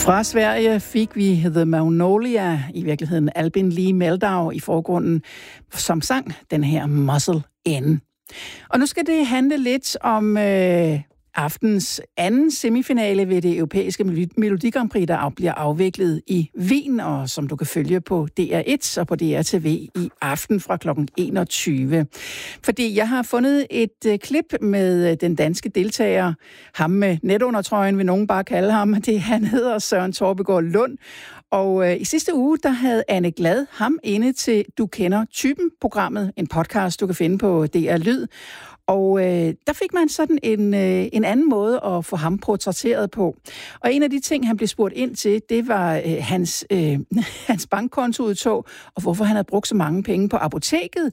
Fra Sverige fik vi The Magnolia, i virkeligheden Albin Lee Meldau i forgrunden, som sang den her Muscle In. Og nu skal det handle lidt om aftens anden semifinale ved det europæiske Melodi Grand Prix, der bliver afviklet i Wien, og som du kan følge på DR1 og på DRTV i aften fra kl. 21. Fordi jeg har fundet et klip med den danske deltager, ham med netundertrøjen, vil nogen bare kalde ham. Han hedder Søren Torbegaard Lund. Og i sidste uge, der havde Anne Glad ham inde til Du Kender Typen-programmet, en podcast, du kan finde på DR Lyd. Og der fik man sådan en anden måde at få ham portrætteret på. Og en af de ting, han blev spurgt ind til, det var hans bankkontoudtog, og hvorfor han havde brugt så mange penge på apoteket.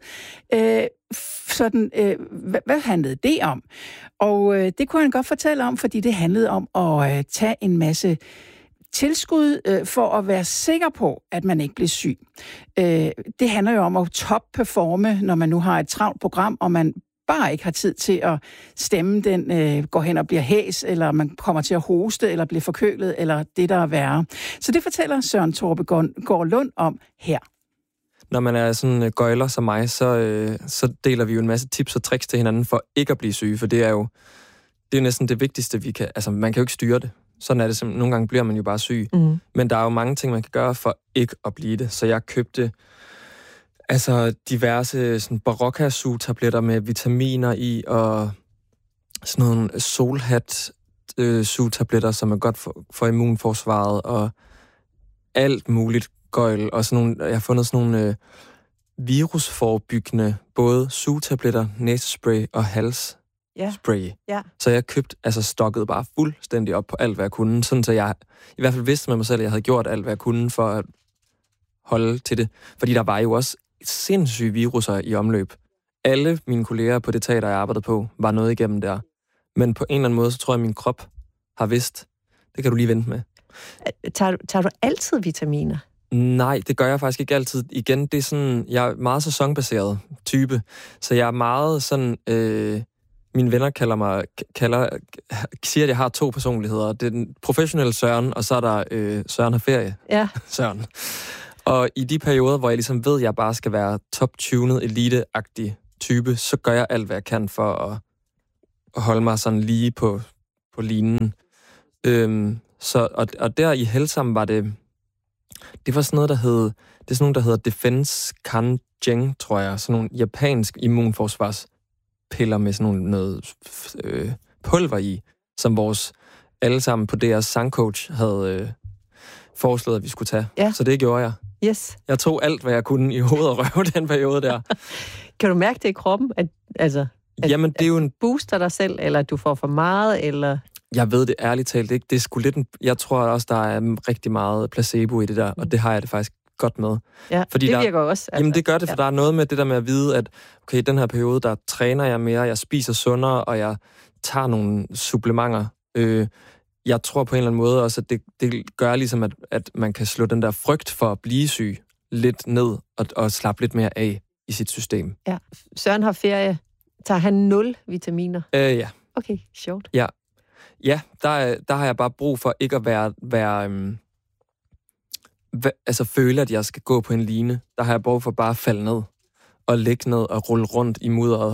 Hvad handlede det om? Og det kunne han godt fortælle om, fordi det handlede om at tage en masse tilskud for at være sikker på, at man ikke bliver syg. Det handler jo om at top-performe, når man nu har et travlt program, og man bare ikke har tid til at stemme, den går hen og bliver hæs, eller man kommer til at hoste, eller bliver forkølet, eller det, der er værre. Så det fortæller Søren Torbegaard Lund om her. Når man er sådan gøjler som mig, så deler vi jo en masse tips og tricks til hinanden for ikke at blive syge, for det er jo næsten det vigtigste, vi kan. Altså, man kan jo ikke styre det. Sådan er det. Nogle gange bliver man jo bare syg. Mm. Men der er jo mange ting, man kan gøre for ikke at blive det. Så jeg købte diverse sådan Barocca-sugetabletter med vitaminer i, og sådan nogle solhat-sugetabletter, som er godt for immunforsvaret, og alt muligt gøjl. Og sådan nogle, jeg har fundet sådan nogle virusforebyggende, både sugetabletter, næsespray og halsspray. Ja. Så jeg købte, stokket bare fuldstændig op på alt, hvad jeg kunne, sådan så jeg i hvert fald vidste med mig selv, at jeg havde gjort alt, hvad jeg kunne for at holde til det. Fordi der var jo også sindssyge viruser i omløb. Alle mine kolleger på det teater, jeg arbejdede på, var noget igennem der. Men på en eller anden måde, så tror jeg, at min krop har vidst. Det kan du lige vente med. Tager du altid vitaminer? Nej, det gør jeg faktisk ikke altid. Igen, det er sådan, jeg er meget sæsonbaseret type. Så jeg er meget sådan, mine venner siger, at jeg har 2 personligheder. Det er den professionelle Søren, og så er der Søren har ferie. Ja. Søren. Og i de perioder, hvor jeg ligesom ved, at jeg bare skal være top-tunet, elite-agtig type, så gør jeg alt, hvad jeg kan for at holde mig sådan lige på linen. Og der i Helsam var det var sådan noget, der hedder Defense Kanjeng, tror jeg. Sådan nogle japansk immunforsvarspiller med sådan noget pulver i, som vores alle sammen på deres sangcoach havde foreslået, at vi skulle tage. Ja. Så det gjorde jeg. Yes. Jeg tog alt, hvad jeg kunne i hovedet og røv den periode der. Kan du mærke det i kroppen? Jamen, det er jo en booster dig selv, eller du får for meget, eller? Jeg ved det ærligt talt ikke. Det er sgu lidt jeg tror også, der er rigtig meget placebo i det der, og det har jeg det faktisk godt med. Ja, fordi det virker også. Jamen, det gør det, for der er noget med det der med at vide, at okay, i den her periode, der træner jeg mere, jeg spiser sundere, og jeg tager nogle supplementer. Jeg tror på en eller anden måde også, at det gør ligesom, at man kan slå den der frygt for at blive syg lidt ned og slappe lidt mere af i sit system. Ja. Søren har ferie. Tager han 0 vitaminer? Ja. Okay, sjovt. Ja, der har jeg bare brug for ikke at føle, at jeg skal gå på en line. Der har jeg brug for bare at falde ned og ligge ned og rulle rundt i mudderet.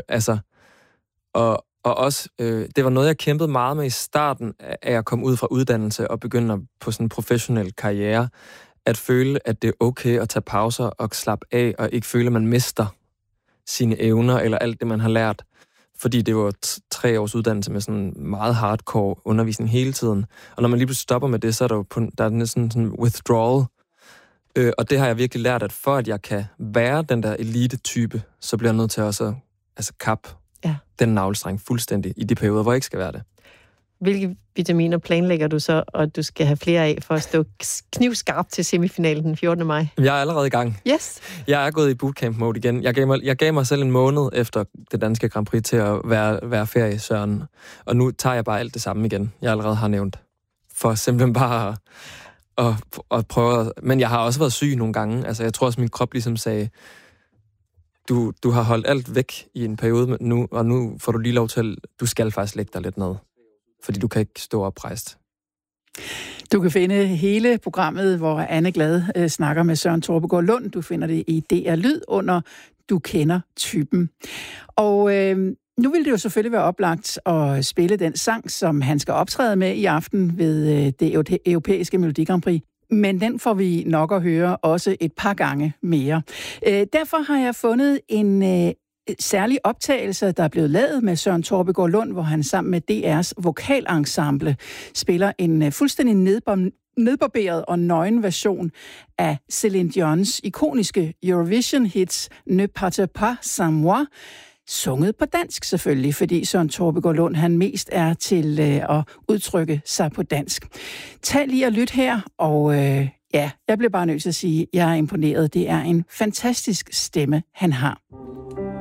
Og også, det var noget, jeg kæmpede meget med i starten, af jeg kom ud fra uddannelse og begyndte på sådan en professionel karriere. At føle, at det er okay at tage pauser og slappe af, og ikke føle, at man mister sine evner eller alt det, man har lært. Fordi det var 3 års uddannelse med sådan meget hardcore undervisning hele tiden. Og når man lige pludselig stopper med det, så er der er næsten sådan withdrawal. Og det har jeg virkelig lært, at for at jeg kan være den der elite-type, så bliver jeg nødt til også at kappe den navlestreng fuldstændig i de perioder, hvor jeg ikke skal være det. Hvilke vitaminer planlægger du så, og du skal have flere af for at stå knivskarp til semifinalen den 14. maj? Jeg er allerede i gang. Yes. Jeg er gået i bootcamp-mode igen. Jeg gav mig selv en måned efter det danske Grand Prix til at være ferie, Søren. Og nu tager jeg bare alt det samme igen, jeg allerede har nævnt. For simpelthen bare at prøve. Men jeg har også været syg nogle gange. Altså, jeg tror også, min krop ligesom sagde, du har holdt alt væk i en periode nu, og nu får du lige lov til, du skal faktisk lægge dig lidt ned. Fordi du kan ikke stå oprejst. Du kan finde hele programmet, hvor Anne Glad snakker med Søren Torpegaard Lund. Du finder det i DR Lyd under Du kender typen. Og nu vil det jo selvfølgelig være oplagt at spille den sang, som han skal optræde med i aften ved det europæiske Melodi Grand Prix. Men den får vi nok at høre også et par gange mere. Derfor har jeg fundet en særlig optagelse, der er blevet lavet med Søren Torpegaard Lund, hvor han sammen med DR's vokalensemble spiller en fuldstændig nedbarberet og nøgen version af Céline Dion's ikoniske Eurovision-hits Ne partez pas sans moi, sunget på dansk selvfølgelig, fordi Søren Torpegaard Lund han mest er til at udtrykke sig på dansk. Tag lige og lyt her, og jeg bliver bare nødt til at sige, at jeg er imponeret. Det er en fantastisk stemme, han har.